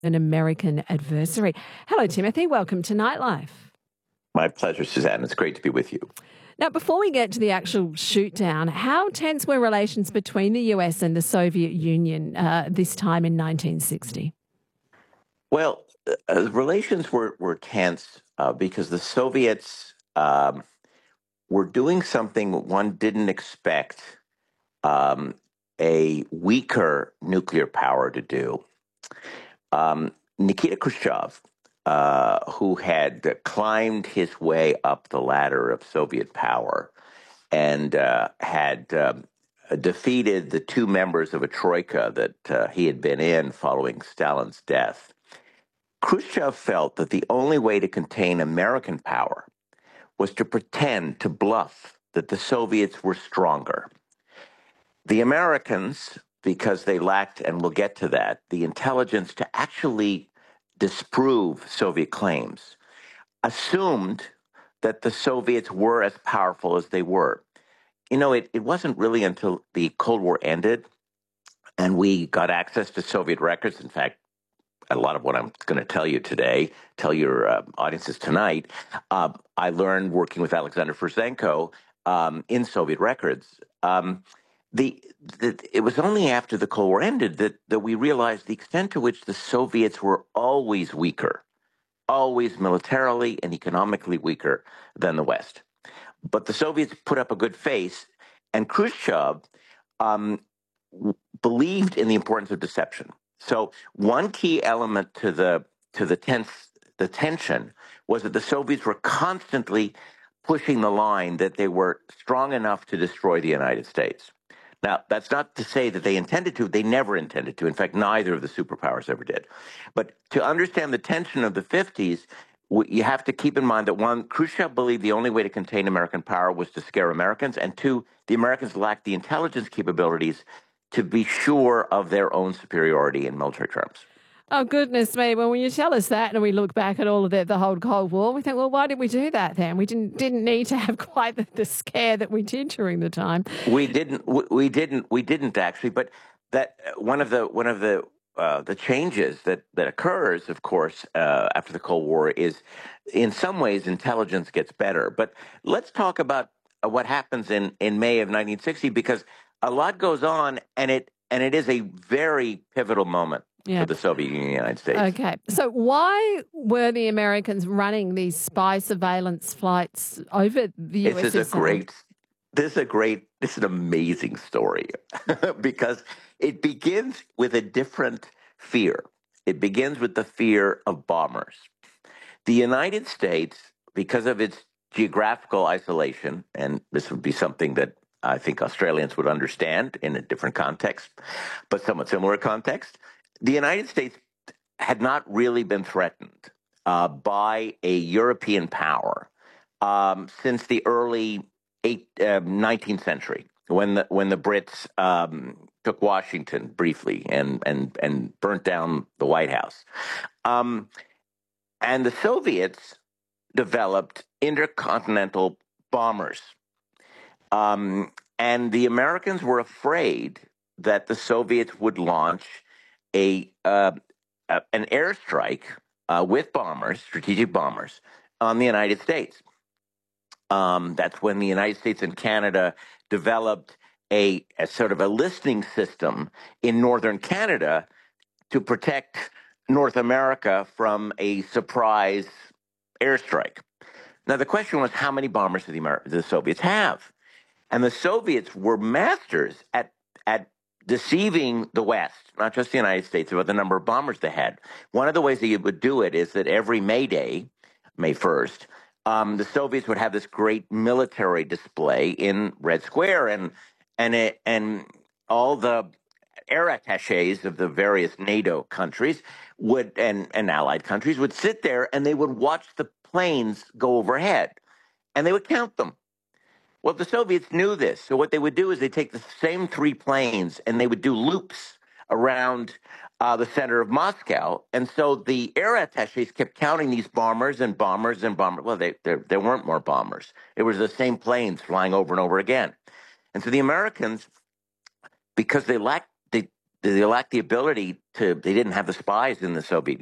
an American adversary. Hello, Timothy. Welcome to Nightlife. My pleasure, Suzanne. It's great to be with you. Now, before we get to the actual shoot down, how tense were relations between the US and the Soviet Union this time in 1960? Well, relations were tense because the Soviets were doing something one didn't expect a weaker nuclear power to do. Nikita Khrushchev, who had climbed his way up the ladder of Soviet power and had defeated the two members of a troika that he had been in following Stalin's death, Khrushchev felt that the only way to contain American power was to pretend, to bluff, that the Soviets were stronger. The Americans, because they lacked, and we'll get to that, the intelligence to actually disprove Soviet claims, assumed that the Soviets were as powerful as they were. You know, it wasn't really until the Cold War ended and we got access to Soviet records. In fact, a lot of what I'm going to tell you today, tell your audiences tonight, I learned working with Alexander Fershenko in Soviet records. It was only after the Cold War ended that we realized the extent to which the Soviets were always weaker, always militarily and economically weaker than the West. But the Soviets put up a good face, and Khrushchev believed in the importance of deception. So one key element to the tension was that the Soviets were constantly pushing the line that they were strong enough to destroy the United States. Now, that's not to say that they intended to. They never intended to. In fact, neither of the superpowers ever did. But to understand the tension of the 50s, you have to keep in mind that, one, Khrushchev believed the only way to contain American power was to scare Americans, and two, the Americans lacked the intelligence capabilities to be sure of their own superiority in military terms. Oh, goodness me. Well, when you tell us that and we look back at all of the whole Cold War, we think, well, why did we do that then? We didn't need to have quite the scare that we did during the time. We didn't actually, but that one of the changes that occurs, of course, after the Cold War is, in some ways, intelligence gets better. But let's talk about what happens in May of 1960, because a lot goes on, and it is a very pivotal moment for the Soviet Union and the United States. Okay. So why were the Americans running these spy surveillance flights over the USSR? This is an amazing story because it begins with a different fear. It begins with the fear of bombers. The United States, because of its geographical isolation, and this would be something that I think Australians would understand in a different context, but somewhat similar context, the United States had not really been threatened by a European power since the early 19th century, when the Brits took Washington briefly and burnt down the White House. And the Soviets developed intercontinental bombers. And the Americans were afraid that the Soviets would launch an airstrike with bombers, strategic bombers, on the United States. That's when the United States and Canada developed a sort of a listening system in northern Canada to protect North America from a surprise airstrike. Now, the question was, how many bombers did the Soviets have? And the Soviets were masters at deceiving the West, not just the United States, about the number of bombers they had. One of the ways that you would do it is that every May Day, May 1st, the Soviets would have this great military display in Red Square, and all the air attaches of the various NATO countries and allied countries would sit there, and they would watch the planes go overhead, and they would count them. Well, the Soviets knew this. So what they would do is they'd take the same three planes and they would do loops around the center of Moscow. And so the air attaches kept counting these bombers and bombers and bombers. Well, there weren't more bombers. It was the same planes flying over and over again. And so the Americans, because they they lacked the ability to. They didn't have the spies in the Soviet